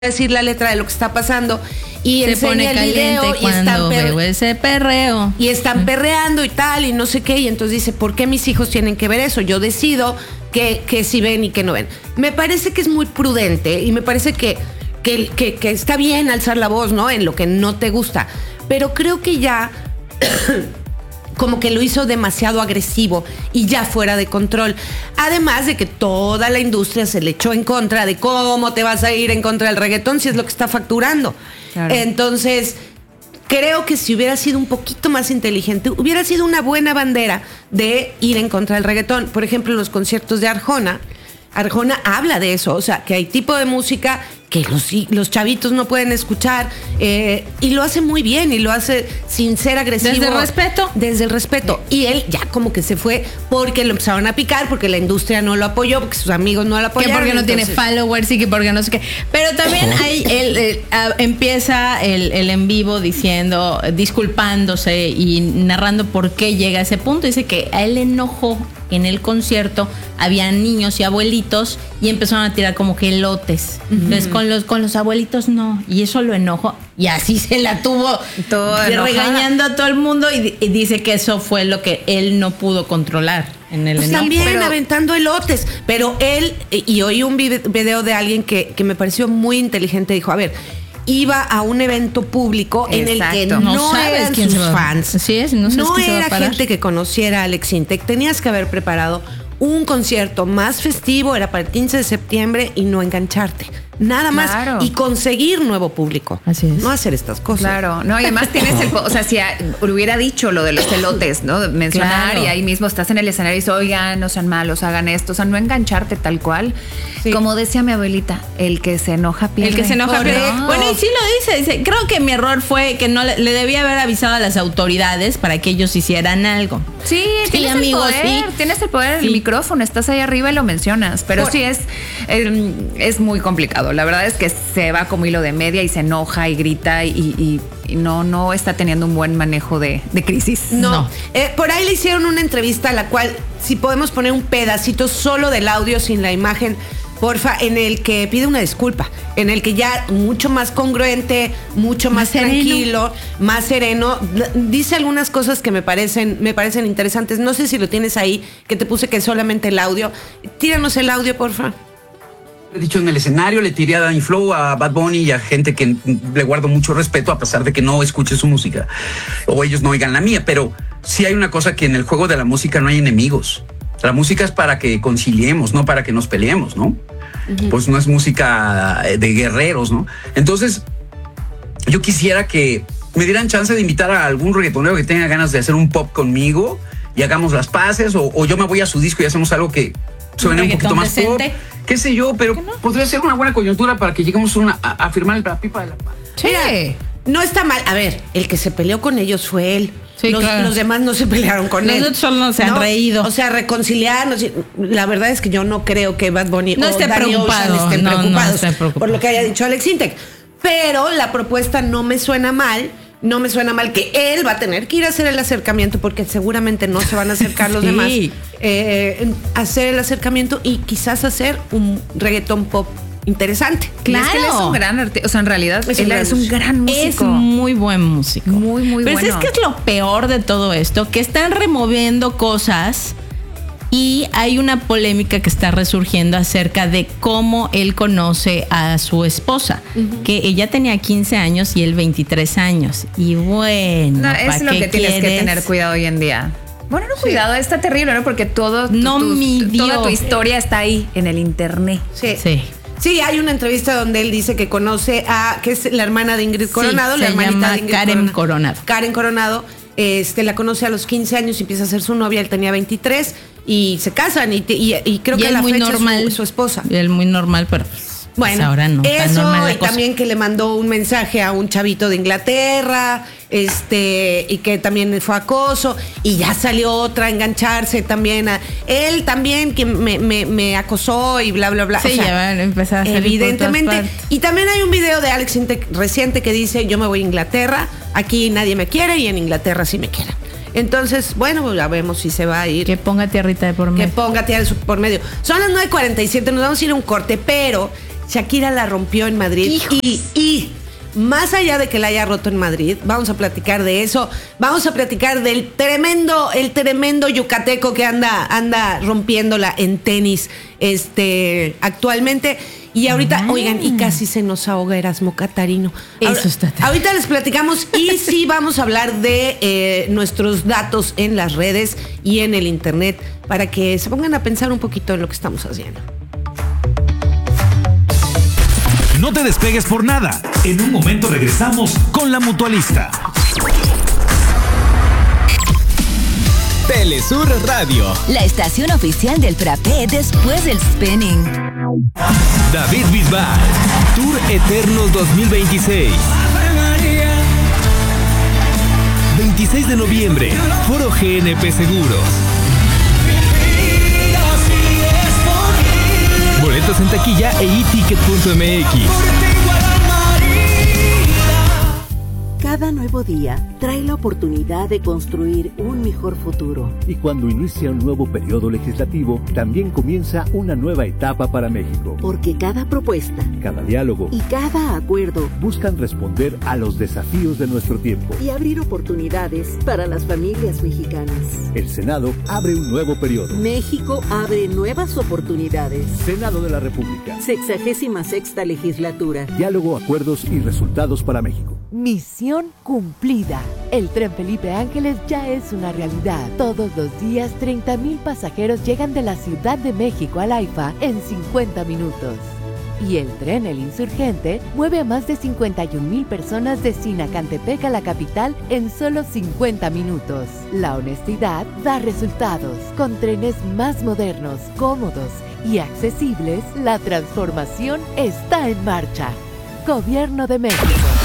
decir la letra de lo que está pasando y se pone caliente cuando veo ese perreo y están perreando y tal y no sé qué, y entonces dice, ¿por qué mis hijos tienen que ver eso? Yo decido que si ven y que no ven. Me parece que es muy prudente y me parece que está bien alzar la voz, ¿no? En lo que no te gusta, pero creo que ya como que lo hizo demasiado agresivo y ya fuera de control. Además de que toda la industria se le echó en contra de cómo te vas a ir en contra del reggaetón si es lo que está facturando. Claro. Entonces, creo que si hubiera sido un poquito más inteligente, hubiera sido una buena bandera de ir en contra del reggaetón. Por ejemplo, en los conciertos de Arjona habla de eso, o sea, que hay tipo de música que los chavitos no pueden escuchar, y lo hace muy bien y lo hace sin ser agresivo. ¿Desde el respeto? Desde el respeto. Y él ya como que se fue porque lo empezaron a picar, porque la industria no lo apoyó, porque sus amigos no lo apoyaron. Que porque no tiene followers y que porque no sé qué. Pero también él empieza el en vivo diciendo, disculpándose y narrando por qué llega a ese punto. Dice que a él le enojó en el concierto, había niños y abuelitos y empezaron a tirar como que elotes. Entonces con los abuelitos no, y eso lo enojó y así se la tuvo regañando a todo el mundo y dice que eso fue lo que él no pudo controlar en el enojo. También aventando elotes, pero él, y oí un video de alguien que me pareció muy inteligente, dijo, a ver, iba a un evento público en el que no eran sus fans. Así es, no era gente que conociera a Alex Intec. Tenías que haber preparado un concierto más festivo, era para el 15 de septiembre y no engancharte. Nada más. Claro. Y conseguir nuevo público. Así es. No hacer estas cosas. Claro. No, y además tienes o sea, si hubiera dicho lo de los elotes, ¿no? Mencionar, claro. Y ahí mismo estás en el escenario y dices, oigan, no sean malos, hagan esto. O sea, no engancharte tal cual. Sí. Como decía mi abuelita, el que se enoja pierde. El que se enoja pierde. Bueno, y sí lo dice. Creo que mi error fue que no le debía haber avisado a las autoridades para que ellos hicieran algo. Sí, tienes amigos, el poder. Sí. Tienes el poder del micrófono, estás ahí arriba y lo mencionas. Pero sí es muy complicado. La verdad es que se va como hilo de media y se enoja y grita y no está teniendo un buen manejo de crisis. No. Por ahí le hicieron una entrevista a la cual, si podemos poner un pedacito solo del audio sin la imagen, porfa, en el que pide una disculpa, en el que ya mucho más congruente, mucho más tranquilo, más sereno, dice algunas cosas que me parecen interesantes. No sé si lo tienes ahí, que te puse que es solamente el audio. Tíranos el audio, porfa. He dicho en el escenario, le tiré a Danny Flow, a Bad Bunny y a gente que le guardo mucho respeto a pesar de que no escuche su música o ellos no oigan la mía, pero sí hay una cosa, que en el juego de la música no hay enemigos. La música es para que conciliemos, no para que nos peleemos, ¿no? Pues no es música de guerreros, ¿no? Entonces, yo quisiera que me dieran chance de invitar a algún reggaetonero que tenga ganas de hacer un pop conmigo y hagamos las paces, o yo me voy a su disco y hacemos algo que suene un poquito más decente. Pop. Qué sé yo, pero podría ser una buena coyuntura para que lleguemos a firmar la pipa de la paz. Sí. Mira, no está mal. A ver, el que se peleó con ellos fue él. Sí, los demás no se pelearon con él. Nosotros solo se han reído. O sea, reconciliarnos. La verdad es que yo no creo que Bad Bunny no esté preocupado, estén preocupados por lo que haya dicho Alex Intec. Pero la propuesta no me suena mal. No me suena mal que él va a tener que ir a hacer el acercamiento, porque seguramente no se van a acercar los demás. Hacer el acercamiento y quizás hacer un reggaetón pop interesante. Claro. Es que él es un gran artista. O sea, en realidad él es un gran músico. Es muy buen músico. Muy, muy bueno. Pero es que es lo peor de todo esto, que están removiendo cosas. Y hay una polémica que está resurgiendo acerca de cómo él conoce a su esposa, que ella tenía 15 años y él 23 años. Y bueno, no, es lo que tienes que tener cuidado hoy en día. Bueno, no, cuidado, está terrible, ¿no? Porque toda tu historia está ahí en el internet. Sí, hay una entrevista donde él dice que conoce que es la hermana de Ingrid Coronado, la hermanita de Ingrid Coronado. Karen Coronado. La conoce a los 15 años y empieza a ser su novia. Él tenía 23 y se casan y creo que la fecha es su esposa. Y él muy normal, pero bueno, pues ahora no. Eso, y también que le mandó un mensaje a un chavito de Inglaterra, y que también fue acoso, y ya salió otra a engancharse también a él también, que me acosó y bla, bla, bla. Sí, o sea, ya van a empezar a salir evidentemente. Y también hay un video de Alex Intec reciente que dice, yo me voy a Inglaterra, aquí nadie me quiere y en Inglaterra sí me quieren. Entonces, bueno, pues ya vemos si se va a ir. Que ponga tierrita de por medio. Que ponga tierra por medio. Son las 9:47, nos vamos a ir a un corte, pero Shakira la rompió en Madrid. Y más allá de que la haya roto en Madrid, vamos a platicar de eso. Vamos a platicar del tremendo yucateco que anda rompiéndola en tenis actualmente. Y ahorita, oigan, y casi se nos ahoga Erasmo Catarino. Eso está. Ahorita les platicamos y sí vamos a hablar de nuestros datos en las redes y en el internet para que se pongan a pensar un poquito en lo que estamos haciendo. No te despegues por nada. En un momento regresamos con La Mutualista. Telesur Radio, la estación oficial del frappé después del spinning. David Bisbal, Tour Eternos 2026. 26 de noviembre, Foro GNP Seguros. Boletos en taquilla e eticket.mx. Cada nuevo día trae la oportunidad de construir un mejor futuro. Y cuando inicia un nuevo periodo legislativo, también comienza una nueva etapa para México. Porque cada propuesta, cada diálogo y cada acuerdo buscan responder a los desafíos de nuestro tiempo y abrir oportunidades para las familias mexicanas. El Senado abre un nuevo periodo. México abre nuevas oportunidades. Senado de la República. 66ª legislatura. Diálogo, acuerdos y resultados para México. Misión cumplida. El tren Felipe Ángeles ya es una realidad. Todos los días 30,000 pasajeros llegan de la Ciudad de México al AIFA en 50 minutos. Y el tren El Insurgente mueve a más de 51,000 personas de Sinacantepec a la capital en solo 50 minutos. La honestidad da resultados. Con trenes más modernos, cómodos y accesibles, la transformación está en marcha. Gobierno de México.